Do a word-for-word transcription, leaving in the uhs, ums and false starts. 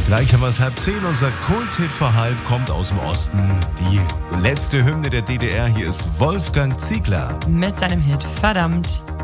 Gleich haben wir es halb zehn. Unser Kulthit vor halb kommt aus dem Osten. Die letzte Hymne der D D R. Hier ist Wolfgang Ziegler. Mit seinem Hit Verdammt.